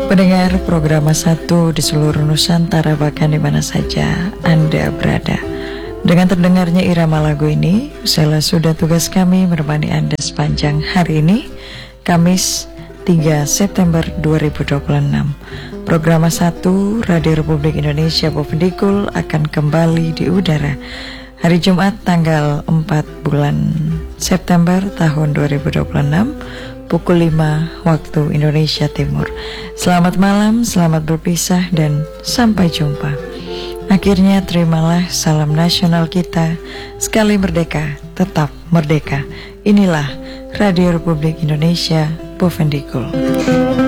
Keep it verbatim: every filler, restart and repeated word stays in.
Pendengar program satu di seluruh Nusantara, bahkan di mana saja Anda berada. Dengan terdengarnya irama lagu ini, saya sudah tugas kami menemani Anda sepanjang hari ini, Kamis tiga September dua ribu dua puluh enam. Program satu Radio Republik Indonesia Bovendikul akan kembali di udara hari Jumat tanggal empat bulan September tahun dua ribu dua puluh enam pukul lima waktu Indonesia Timur. Selamat malam, selamat berpisah dan sampai jumpa. Akhirnya terimalah salam nasional kita, sekali merdeka, tetap merdeka. Inilah Radio Republik Indonesia Bovendikul.